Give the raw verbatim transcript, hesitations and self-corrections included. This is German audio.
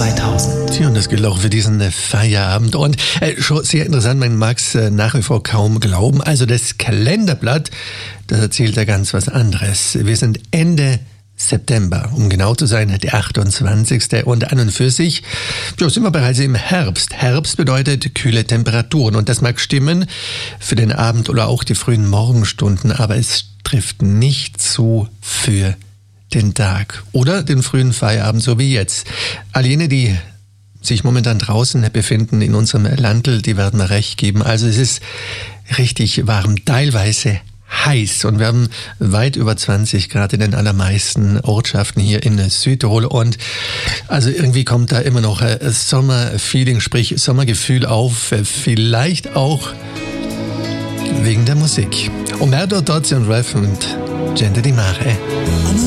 zweitausend. Tja, und das gilt auch für diesen äh, Feierabend. Und äh, schon sehr interessant, man mag es äh, nach wie vor kaum glauben. Also das Kalenderblatt, das erzählt ja ganz was anderes. Wir sind Ende September, um genau zu sein, der achtundzwanzigste Und an und für sich ja, sind wir bereits im Herbst. Herbst bedeutet kühle Temperaturen. Und das mag stimmen für den Abend oder auch die frühen Morgenstunden, aber es trifft nicht zu für den Tag oder den frühen Feierabend, so wie jetzt. All jene, die sich momentan draußen befinden in unserem Landl, die werden mir recht geben. Also es ist richtig warm, teilweise heiß, und wir haben weit über zwanzig Grad in den allermeisten Ortschaften hier in Südtirol, und also irgendwie kommt da immer noch Sommerfeeling, sprich Sommergefühl auf, vielleicht auch wegen der Musik. Umberto Tozzi und Ralph und Gente di Mare.